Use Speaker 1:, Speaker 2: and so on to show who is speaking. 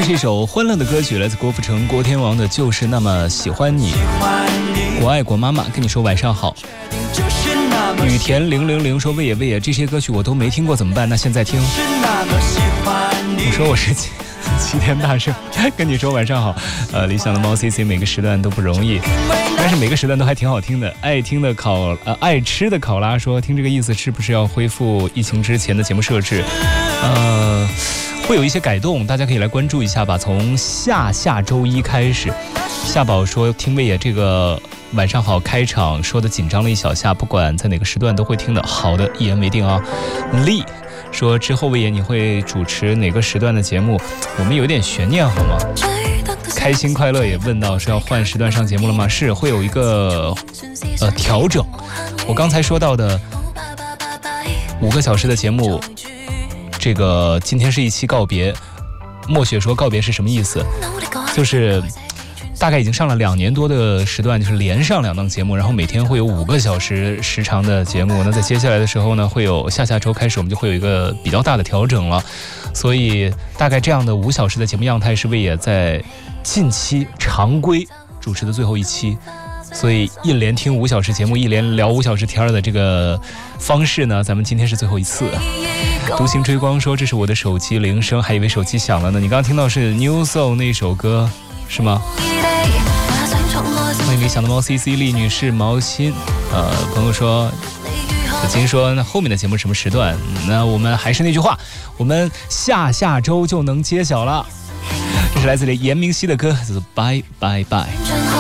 Speaker 1: 这是一首欢乐的歌曲，来自郭富城、郭天王的《就是那么喜欢你》。国爱国妈妈跟你说晚上好。雨田000说魏野这些歌曲我都没听过怎么办？那现在听。我说我是齐天大圣跟你说晚上好。理想的猫 CC 每个时段都不容易，但是每个时段都还挺好听的。爱吃的考拉说，听这个意思是不是要恢复疫情之前的节目设置？会有一些改动，大家可以来关注一下吧。从下周一开始，夏宝说听魏野这个晚上好开场说的紧张了一小下，不管在哪个时段都会听的。好的，一言为定啊。丽说之后魏野你会主持哪个时段的节目？我们有点悬念好吗？开心快乐也问到是要换时段上节目了吗？是会有一个调整。我刚才说到的5个小时的节目，这个今天是一期告别。墨雪说告别是什么意思？就是大概已经上了2年多的时段，就是连上2档节目，然后每天会有5个小时时长的节目。那在接下来的时候呢，会有下周开始我们就会有一个比较大的调整了，所以大概这样的5小时的节目样态是魏野在近期常规主持的最后一期。所以一连听5小时节目，一连聊5小时天的这个方式呢，咱们今天是最后一次。独行追光说这是我的手机铃声，还以为手机响了呢。你刚刚听到是 New Soul 那首歌是吗？欢迎理想的猫 CC 丽女士毛心。朋友说小金说那后面的节目什么时段？那我们还是那句话，我们下周就能揭晓了。这是来自严明熙的歌，叫做 Bye Bye Bye。